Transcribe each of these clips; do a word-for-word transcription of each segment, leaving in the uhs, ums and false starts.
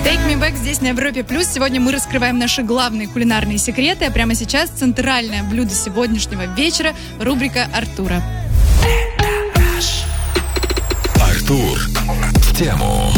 Take Me Back здесь на Европе Плюс. Сегодня мы раскрываем наши главные кулинарные секреты. А прямо сейчас центральное блюдо сегодняшнего вечера — рубрика Артура. Артур в тему.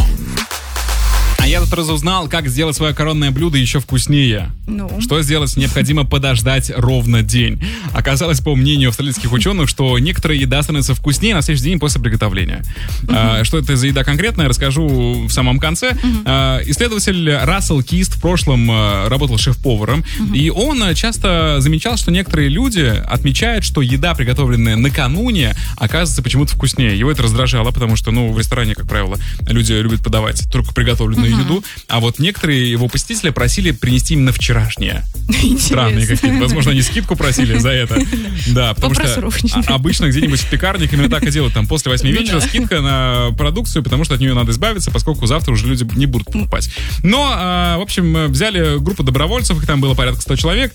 А я тут разузнал, как сделать свое коронное блюдо еще вкуснее. Ну? Что сделать? Необходимо подождать ровно день. Оказалось, по мнению австралийских ученых, что некоторая еда становится вкуснее на следующий день после приготовления. Uh-huh. А, что это за еда конкретно, я расскажу в самом конце. Uh-huh. А, исследователь Рассел Кист в прошлом а, работал шеф-поваром, uh-huh. и он часто замечал, что некоторые люди отмечают, что еда, приготовленная накануне, оказывается почему-то вкуснее. Его это раздражало, потому что, ну, в ресторане, как правило, люди любят подавать только приготовленную uh-huh. еду, а вот некоторые его посетители просили принести именно вчерашнее. Странные какие-то. Возможно, они скидку просили за это. Да, потому что обычно где-нибудь в пекарнях именно так и делают. Там после восьми вечера скидка на продукцию, потому что от нее надо избавиться, поскольку завтра уже люди не будут покупать. Но, в общем, взяли группу добровольцев, их там было порядка сто человек,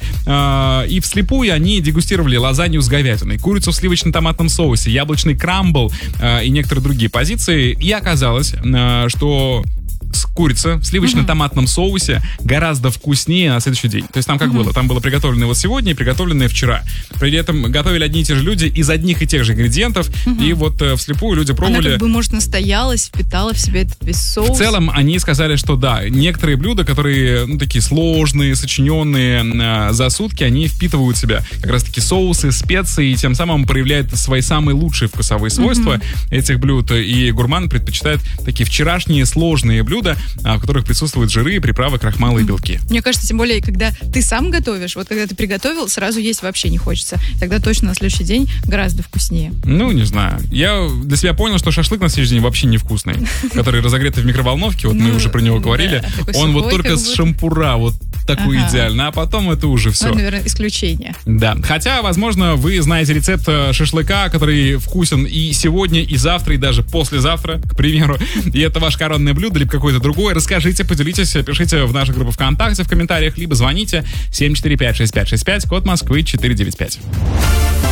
и вслепую они дегустировали лазанью с говядиной, курицу в сливочно-томатном соусе, яблочный крамбл и некоторые другие позиции. И оказалось, что курица в сливочно-томатном соусе гораздо вкуснее на следующий день. То есть там как uh-huh. было? Там было приготовленное вот сегодня и приготовленное вчера. При этом готовили одни и те же люди из одних и тех же ингредиентов. Uh-huh. И вот э, вслепую люди пробовали. Она как бы, может, настоялась, впитала в себя этот весь соус. В целом они сказали, что да, некоторые блюда, которые, ну, такие сложные, сочиненные э, за сутки, они впитывают в себя как раз-таки соусы, специи, и тем самым проявляют свои самые лучшие вкусовые свойства uh-huh. этих блюд. И гурман предпочитает такие вчерашние сложные блюда, в которых присутствуют жиры, приправы, крахмалы и белки. Мне кажется, тем более, когда ты сам готовишь, вот когда ты приготовил, сразу есть вообще не хочется. Тогда точно на следующий день гораздо вкуснее. Ну, не знаю. Я для себя понял, что шашлык на следующий день вообще невкусный. Который разогретый в микроволновке, вот мы уже про него говорили. Он вот только с шампура, вот такой идеально, а потом это уже все. Ну, наверное, исключение. Да. Хотя, возможно, вы знаете рецепт шашлыка, который вкусен и сегодня, и завтра, и даже послезавтра, к примеру. И это ваше коронное блюдо, либо какое-то другое. Расскажите, поделитесь, пишите в нашу группу ВКонтакте в комментариях, либо звоните семь четыре пять шесть пять шесть пять, код Москвы четыреста девяносто пять.